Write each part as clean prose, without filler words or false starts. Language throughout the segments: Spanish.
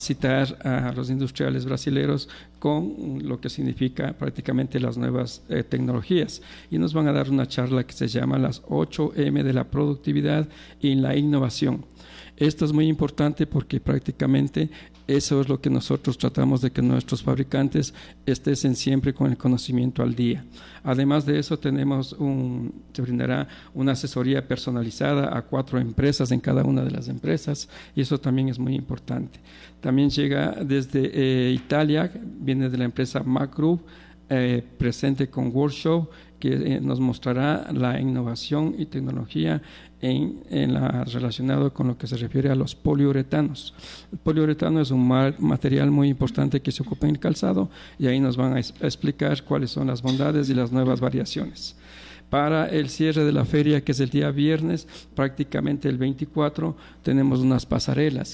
citar a los industriales brasileños con lo que significa prácticamente las nuevas tecnologías, y nos van a dar una charla que se llama las 8M de la productividad y la innovación. Esto es muy importante porque prácticamente eso es lo que nosotros tratamos de que nuestros fabricantes estén siempre con el conocimiento al día. Además de eso, se brindará una asesoría personalizada a 4 empresas en cada una de las empresas, y eso también es muy importante. También llega desde Italia, viene de la empresa Mac Group, presente con workshop que nos mostrará la innovación y tecnología relacionado con lo que se refiere a los poliuretanos. El poliuretano es un material muy importante que se ocupa en el calzado, y ahí nos van a explicar cuáles son las bondades y las nuevas variaciones. Para el cierre de la feria, que es el día viernes, prácticamente el 24, tenemos unas pasarelas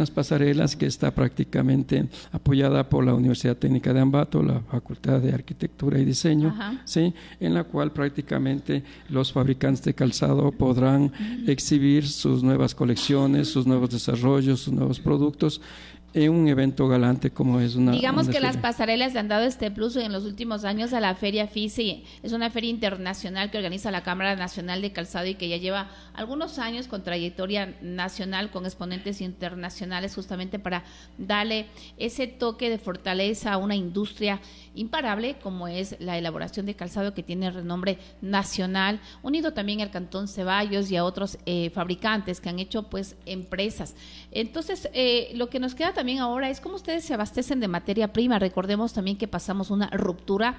que está prácticamente apoyada por la Universidad Técnica de Ambato, la Facultad de Arquitectura y Diseño, ¿sí? En la cual prácticamente los fabricantes de calzado podrán exhibir sus nuevas colecciones, sus nuevos desarrollos, sus nuevos productos, en un evento galante como es una... Digamos que feria. Las pasarelas le han dado este plus en los últimos años a la Feria FICE. Es una feria internacional que organiza la Cámara Nacional de Calzado y que ya lleva algunos años con trayectoria nacional, con exponentes internacionales, justamente para darle ese toque de fortaleza a una industria imparable como es la elaboración de calzado, que tiene renombre nacional, unido también al Cantón Ceballos y a otros fabricantes que han hecho pues empresas. Entonces, lo que nos queda también ahora es cómo ustedes se abastecen de materia prima. Recordemos también que pasamos una ruptura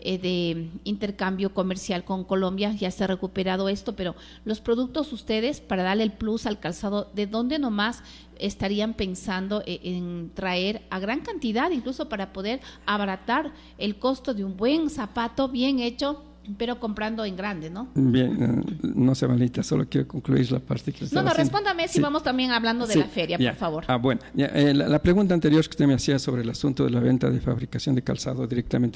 de intercambio comercial con Colombia, ya se ha recuperado esto, pero los productos ustedes, para darle el plus al calzado, ¿de dónde nomás estarían pensando en traer a gran cantidad, incluso para poder abaratar el costo de un buen zapato bien hecho, pero comprando en grande, ¿no? Bien, no se malita, solo quiero concluir la parte que estaba haciendo. Respóndame si vamos también hablando de la feria, por favor. Bueno, la pregunta anterior que usted me hacía sobre el asunto de la venta de fabricación de calzado directamente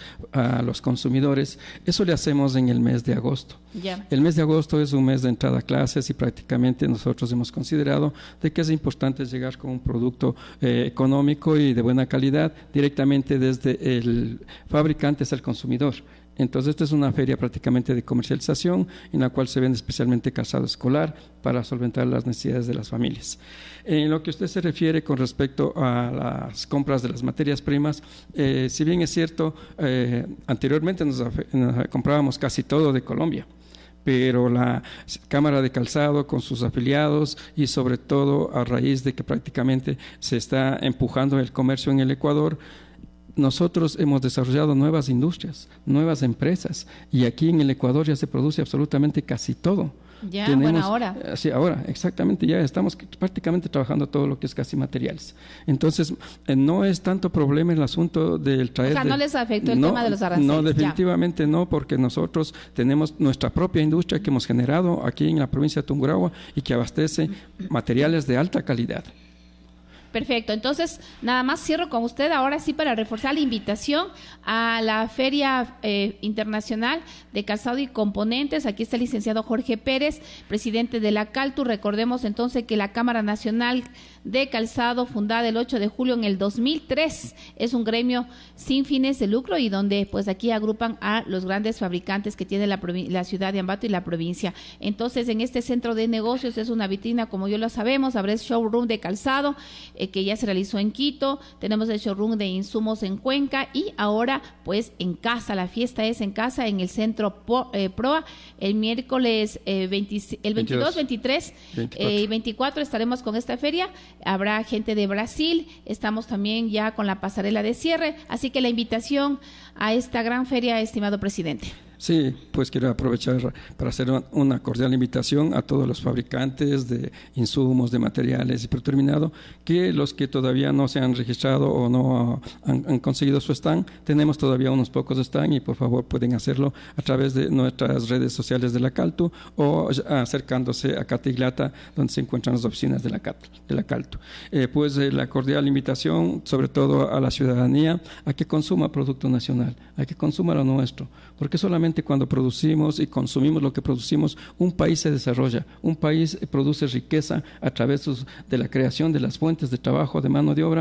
a los consumidores, eso le hacemos en el mes de agosto. El mes de agosto es un mes de entrada a clases, y prácticamente nosotros hemos considerado de que es importante llegar con un producto económico y de buena calidad directamente desde el fabricante hasta el consumidor. Entonces, esta es una feria prácticamente de comercialización en la cual se vende especialmente calzado escolar para solventar las necesidades de las familias. En lo que usted se refiere con respecto a las compras de las materias primas, si bien es cierto, anteriormente nos comprábamos casi todo de Colombia, pero la Cámara de Calzado con sus afiliados, y sobre todo a raíz de que prácticamente se está empujando el comercio en el Ecuador, nosotros hemos desarrollado nuevas industrias, nuevas empresas, y aquí en el Ecuador ya se produce absolutamente casi todo. Ahora. Sí, ahora, exactamente, ya estamos prácticamente trabajando todo lo que es casi materiales. Entonces, no es tanto problema el asunto del traer... O sea, no les afectó el tema de los aranceles. No, definitivamente no, porque nosotros tenemos nuestra propia industria que hemos generado aquí en la provincia de Tungurahua y que abastece materiales de alta calidad. Perfecto, entonces nada más cierro con usted ahora sí para reforzar la invitación a la Feria Internacional de Calzado y Componentes. Aquí está el licenciado Jorge Pérez, presidente de la CALTU. Recordemos entonces que la Cámara Nacional de Calzado, fundada el 8 de julio en el 2003, es un gremio sin fines de lucro, y donde pues aquí agrupan a los grandes fabricantes que tiene la ciudad de Ambato y la provincia. Entonces, en este centro de negocios es una vitrina, como yo lo sabemos, habrá showroom de calzado, que ya se realizó en Quito, tenemos el showroom de insumos en Cuenca, y ahora pues en casa, la fiesta es en casa en el centro PROA, el miércoles 22, 23 y 24 estaremos con esta feria. Habrá gente de Brasil, estamos también ya con la pasarela de cierre, así que la invitación a esta gran feria, estimado presidente. Sí, pues quiero aprovechar para hacer una cordial invitación a todos los fabricantes de insumos, de materiales y preterminado, que los que todavía no se han registrado o no han conseguido su stand, tenemos todavía unos pocos stand, y por favor pueden hacerlo a través de nuestras redes sociales de la CALTU o acercándose a Catiglata, donde se encuentran las oficinas de la CALTU. La cordial invitación, sobre todo a la ciudadanía, a que consuma producto nacional, a que consuma lo nuestro, porque solamente solamente cuando producimos y consumimos lo que producimos, un país se desarrolla, un país produce riqueza a través de la creación de las fuentes de trabajo, de mano de obra,